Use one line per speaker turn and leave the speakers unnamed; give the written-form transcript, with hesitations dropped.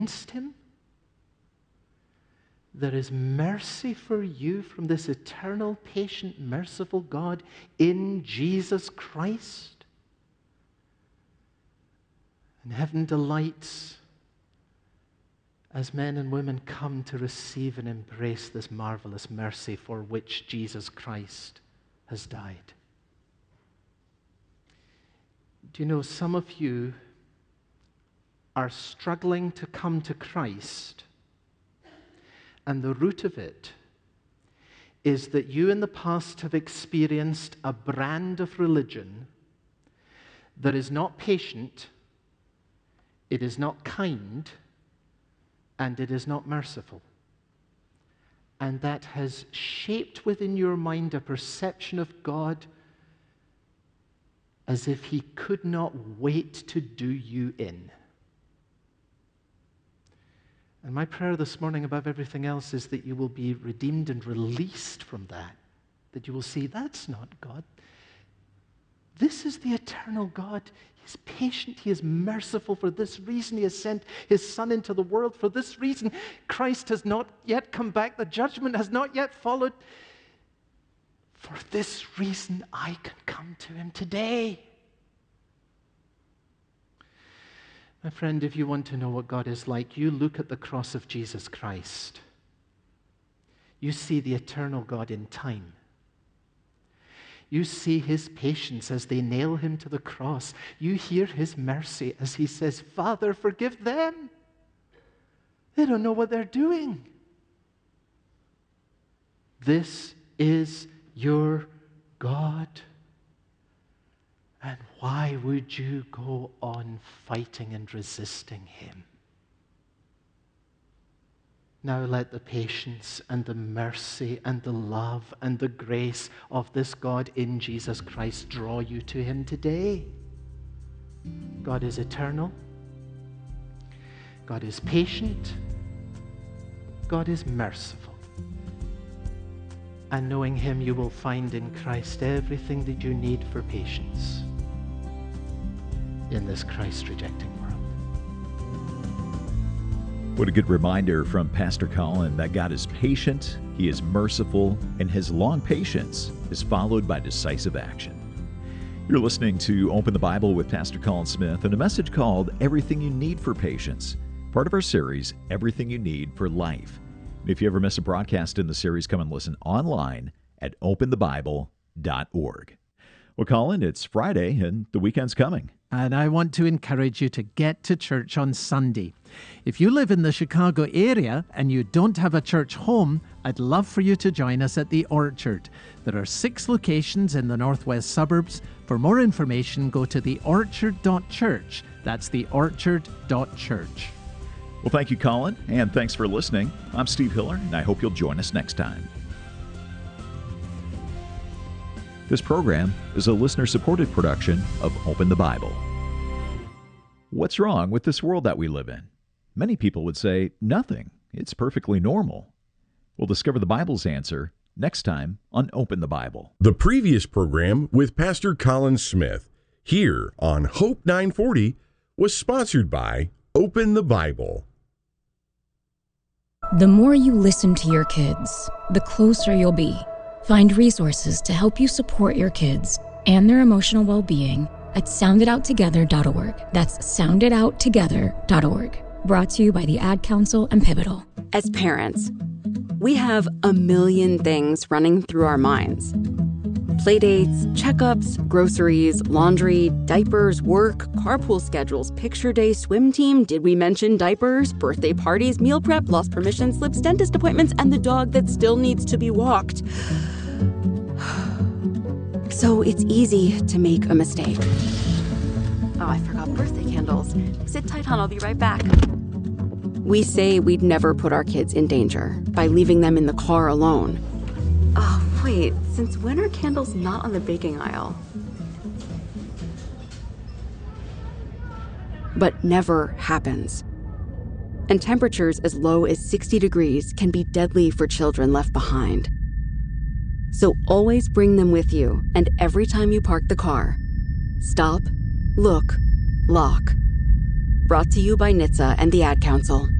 against him. There is mercy for you from this eternal, patient, merciful God in Jesus Christ. And heaven delights as men and women come to receive and embrace this marvelous mercy for which Jesus Christ has died. Do you know, some of you are struggling to come to Christ, and the root of it is that you in the past have experienced a brand of religion that is not patient, it is not kind, and it is not merciful. And that has shaped within your mind a perception of God as if he could not wait to do you in. And my prayer this morning above everything else is that you will be redeemed and released from that. That you will see, that's not God. This is the eternal God. He's patient. He is merciful. For this reason, he has sent his Son into the world. For this reason, Christ has not yet come back. The judgment has not yet followed. For this reason, I can come to him today. My friend, if you want to know what God is like, you look at the cross of Jesus Christ. You see the eternal God in time. You see his patience as they nail him to the cross. You hear his mercy as he says, Father, forgive them. They don't know what they're doing. This is your God. And why would you go on fighting and resisting him? Now let the patience and the mercy and the love and the grace of this God in Jesus Christ draw you to him today. God is eternal. God is patient. God is merciful. And knowing him, you will find in Christ everything that you need for patience in this Christ-rejecting world.
What a good reminder from Pastor Colin that God is patient, he is merciful, and his long patience is followed by decisive action. You're listening to Open the Bible with Pastor Colin Smith and a message called Everything You Need for Patience, part of our series, Everything You Need for Life. And if you ever miss a broadcast in the series, come and listen online at openthebible.org. Well, Colin, it's Friday and the weekend's coming.
And I want to encourage you to get to church on Sunday. If you live in the Chicago area and you don't have a church home, I'd love for you to join us at the Orchard. There are 6 locations in the northwest suburbs. For more information, go to theorchard.church. That's theorchard.church.
Well, thank you, Colin, and thanks for listening. I'm Steve Hiller, and I hope you'll join us next time. This program is a listener-supported production of Open the Bible. What's wrong with this world that we live in? Many people would say, nothing. It's perfectly normal. We'll discover the Bible's answer next time on Open the Bible.
The previous program with Pastor Colin Smith here on Hope 940 was sponsored by Open the Bible.
The more you listen to your kids, the closer you'll be. Find resources to help you support your kids and their emotional well-being at sounditouttogether.org. That's sounditouttogether.org. Brought to you by the Ad Council and Pivotal.
As parents, we have a million things running through our minds. Playdates, checkups, groceries, laundry, diapers, work, carpool schedules, picture day, swim team, did we mention diapers, birthday parties, meal prep, lost permission slips, dentist appointments, and the dog that still needs to be walked. So it's easy to make a mistake. Oh, I forgot birthday candles. Sit tight, hon, I'll be right back. We say we'd never put our kids in danger by leaving them in the car alone. Oh, wait, since when are candles not on the baking aisle? But never happens. And temperatures as low as 60 degrees can be deadly for children left behind. So always bring them with you, and every time you park the car, stop, look, lock. Brought to you by NHTSA and the Ad Council.